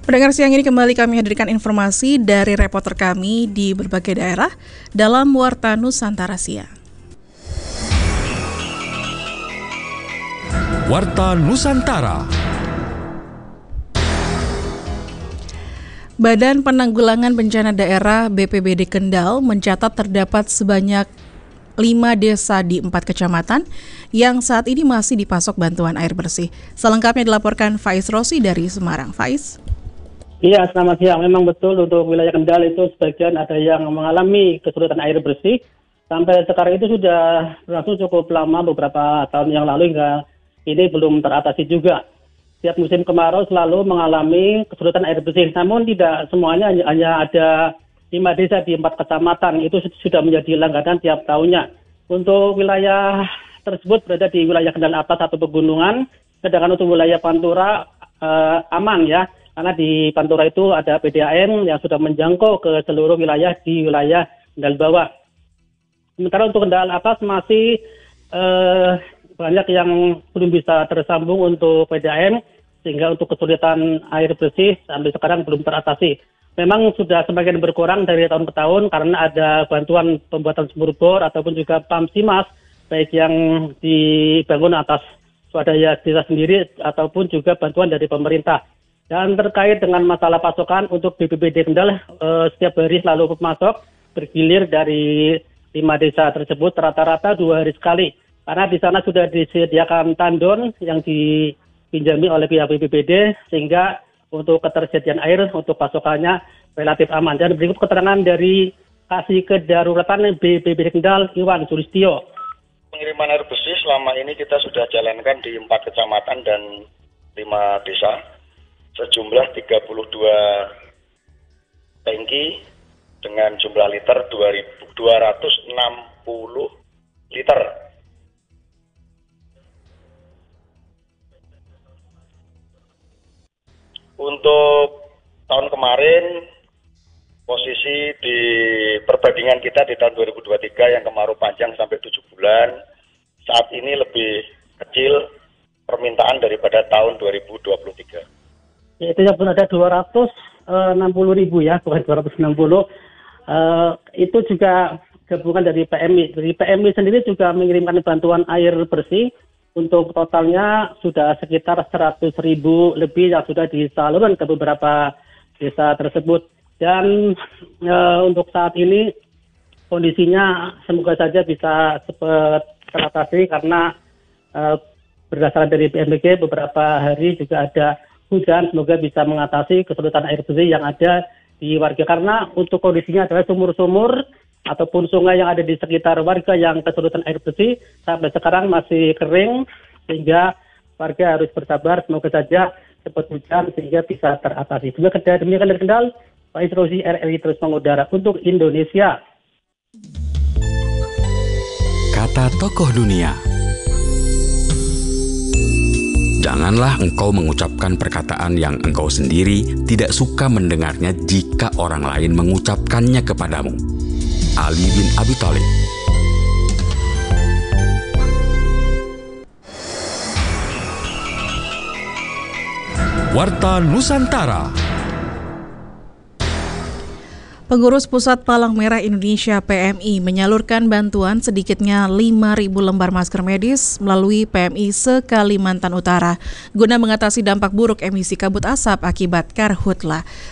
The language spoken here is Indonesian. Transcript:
Pendengar, siang ini kembali kami hadirkan informasi dari reporter kami di berbagai daerah dalam Warta Nusantara Siang. Warta Nusantara. Badan Penanggulangan Bencana Daerah BPBD Kendal mencatat terdapat sebanyak 5 desa di 4 kecamatan yang saat ini masih dipasok bantuan air bersih. Selengkapnya dilaporkan Faiz Rosi dari Semarang. Faiz. Iya, selamat siang. Memang betul untuk wilayah Kendal itu sebagian ada yang mengalami kesulitan air bersih. Sampai sekarang itu sudah berlangsung cukup lama, beberapa tahun yang lalu hingga ini belum teratasi juga. Setiap musim kemarau selalu mengalami kesulitan air bersih. Namun tidak semuanya, hanya ada 5 desa di 4 kecamatan. Itu sudah menjadi langganan tiap tahunnya. Untuk wilayah tersebut berada di wilayah Kendal atas atau pegunungan. Sedangkan untuk wilayah Pantura aman ya. Karena di Pantura itu ada PDAM yang sudah menjangkau ke seluruh wilayah di wilayah Kendal bawah. Sementara untuk Kendal atas masih banyak yang belum bisa tersambung untuk PDAM, sehingga untuk kesulitan air bersih sampai sekarang belum teratasi. Memang sudah semakin berkurang dari tahun ke tahun karena ada bantuan pembuatan sumur bor ataupun juga pam simas, baik yang dibangun atas swadaya desa sendiri ataupun juga bantuan dari pemerintah. Dan terkait dengan masalah pasokan untuk BPBD Kendal, setiap hari selalu masuk bergilir dari 5 desa tersebut rata-rata 2 hari sekali. Karena di sana sudah disediakan tandon yang dipinjami oleh pihak BPBD, sehingga untuk ketersediaan air untuk pasokannya relatif aman. Dan berikut keterangan dari Kasih Kedaruratan BPBD Kendal, Iwan Sulistyo. Pengiriman air bersih selama ini kita sudah jalankan di 4 kecamatan dan 5 desa. Sejumlah 32 tangki dengan jumlah liter 260 liter. Untuk tahun kemarin, posisi di perbandingan kita di tahun 2023 yang kemarau panjang sampai 7 bulan, saat ini lebih kecil permintaan daripada tahun 2023. Itu yang pun ada 260.000 ya, bukan 260. Itu juga gabungan dari PMI. Dari PMI sendiri juga mengirimkan bantuan air bersih. Untuk totalnya sudah sekitar 100.000 lebih yang sudah disalurkan ke beberapa desa tersebut. Dan untuk saat ini kondisinya semoga saja bisa cepat teratasi karena berdasarkan dari BMKG beberapa hari juga ada hujan, semoga bisa mengatasi kesulitan air bersih yang ada di warga. Karena untuk kondisinya adalah sumur-sumur ataupun sungai yang ada di sekitar warga yang kesulitan air bersih sampai sekarang masih kering, sehingga warga harus bersabar, semoga saja cepat hujan sehingga bisa teratasi. Demikian dari Kendal, Faiz Rosi, RRI terus mengudara untuk Indonesia. Kata tokoh dunia. Janganlah engkau mengucapkan perkataan yang engkau sendiri tidak suka mendengarnya jika orang lain mengucapkannya kepadamu. Ali bin Abi Thalib. Warta Nusantara. Pengurus Pusat Palang Merah Indonesia PMI menyalurkan bantuan sedikitnya 5.000 lembar masker medis melalui PMI se-Kalimantan Utara guna mengatasi dampak buruk emisi kabut asap akibat karhutla.